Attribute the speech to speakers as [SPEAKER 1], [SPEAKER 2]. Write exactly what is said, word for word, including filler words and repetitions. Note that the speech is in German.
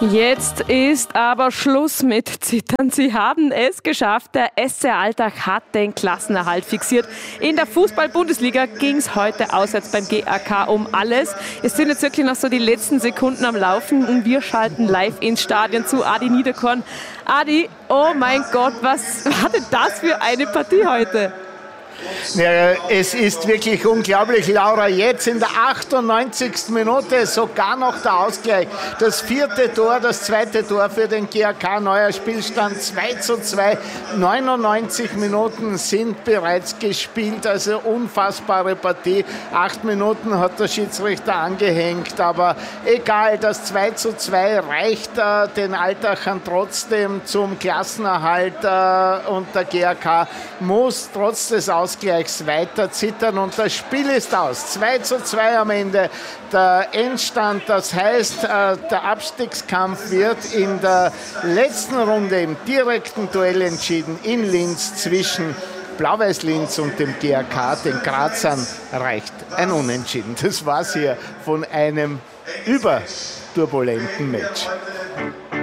[SPEAKER 1] Jetzt ist aber Schluss mit Zittern. Sie haben es geschafft. Der S C Altach hat den Klassenerhalt fixiert. In der Fußball-Bundesliga ging es heute auswärts beim G A K um alles. Es sind jetzt wirklich noch so die letzten Sekunden am Laufen und wir schalten live ins Stadion zu Adi Niederkorn. Adi, oh mein Gott, was war denn das für eine Partie heute?
[SPEAKER 2] Ja, es ist wirklich unglaublich, Laura. Jetzt in der achtundneunzigsten Minute sogar noch der Ausgleich. Das vierte Tor, das zweite Tor für den G A K. Neuer Spielstand zwei zu zwei. neunundneunzig Minuten sind bereits gespielt. Also unfassbare Partie. Acht Minuten hat der Schiedsrichter angehängt. Aber egal, das zwei zu zwei reicht äh, den Altachern trotzdem zum Klassenerhalt. Äh, und der G A K muss trotz des Ausgleichs Ausgleichs weiter zittern und das Spiel ist aus. zwei zu zwei am Ende der Endstand. Das heißt, der Abstiegskampf wird in der letzten Runde im direkten Duell entschieden in Linz zwischen Blau-Weiß Linz und dem G A K. Den Grazern reicht ein Unentschieden. Das war's hier von einem überturbulenten Match.